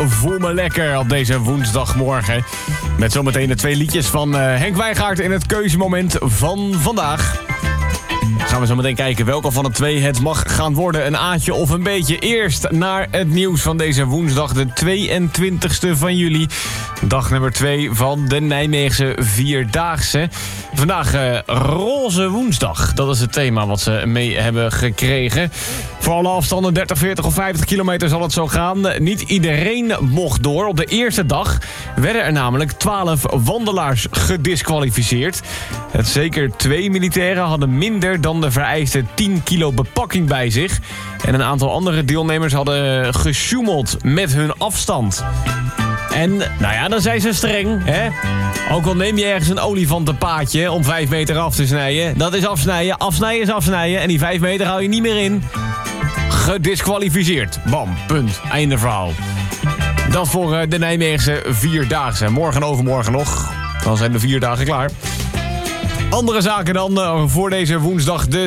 Voel me lekker op deze woensdagmorgen. Met zometeen de 2 liedjes van Henk Wijngaard in het keuzemoment van vandaag. Gaan we zo meteen kijken welke van de 2 het mag gaan worden. Een A'tje of een B'tje. Eerst naar het nieuws van deze woensdag, de 22e van juli. Dag nummer 2 van de Nijmeegse Vierdaagse. Vandaag roze woensdag. Dat is het thema wat ze mee hebben gekregen. Voor alle afstanden 30, 40 of 50 kilometer zal het zo gaan. Niet iedereen mocht door. Op de eerste dag werden er namelijk 12 wandelaars gediskwalificeerd. Zeker 2 militairen hadden minder dan de vereiste 10 kilo bepakking bij zich. En een aantal andere deelnemers hadden gesjoemeld met hun afstand. En, nou ja, dan zijn ze streng, hè? Ook al neem je ergens een olifantenpaadje om 5 meter af te snijden. Dat is afsnijden. Afsnijden is afsnijden. En die 5 meter hou je niet meer in. Gediskwalificeerd. Bam, punt. Einde verhaal. Dat voor de Nijmeegse Vierdaagse. Morgen en overmorgen nog. Dan zijn de 4 dagen klaar. Andere zaken dan voor deze woensdag, de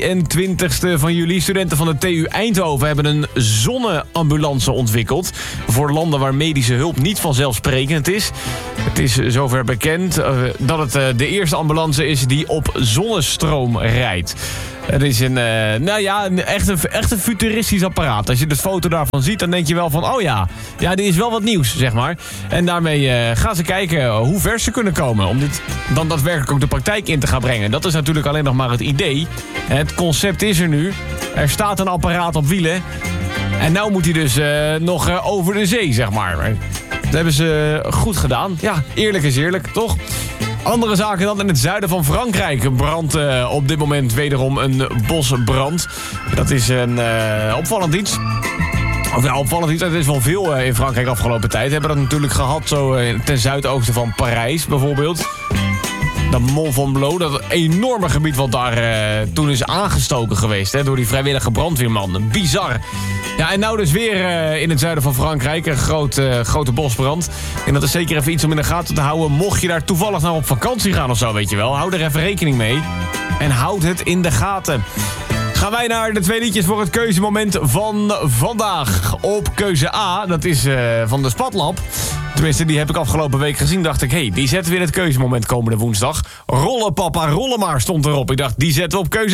22e van juli. Studenten van de TU Eindhoven hebben een zonneambulance ontwikkeld. Voor landen waar medische hulp niet vanzelfsprekend is. Het is zover bekend dat het de eerste ambulance is die op zonnestroom rijdt. Het is echt een futuristisch apparaat. Als je de foto daarvan ziet, dan denk je wel van... oh ja, dit is wel wat nieuws, zeg maar. En daarmee gaan ze kijken hoe ver ze kunnen komen... om dit dan daadwerkelijk ook de praktijk in te gaan brengen. Dat is natuurlijk alleen nog maar het idee. Het concept is er nu. Er staat een apparaat op wielen. En nou moet hij dus nog over de zee, zeg maar. Dat hebben ze goed gedaan. Ja, eerlijk is eerlijk, toch? Andere zaken dan in het zuiden van Frankrijk. Brandt op dit moment wederom een bosbrand. Dat is een opvallend iets. Of ja, opvallend iets. Er is wel veel in Frankrijk afgelopen tijd. We hebben dat natuurlijk gehad zo ten zuidoosten van Parijs bijvoorbeeld. Dat Mont Ventoux, dat enorme gebied wat daar toen is aangestoken geweest. Door die vrijwillige brandweerman. Bizar. Ja, en nou dus weer in het zuiden van Frankrijk een grote bosbrand. En dat is zeker even iets om in de gaten te houden. Mocht je daar toevallig nou op vakantie gaan of zo, weet je wel. Hou er even rekening mee. En houd het in de gaten. Gaan wij naar de 2 liedjes voor het keuzemoment van vandaag. Op keuze A, dat is van de Spatlab. Tenminste, die heb ik afgelopen week gezien. Dacht ik, die zetten we in het keuzemoment komende woensdag. Rollen papa, rollen maar, stond erop. Ik dacht, die zetten we op keuze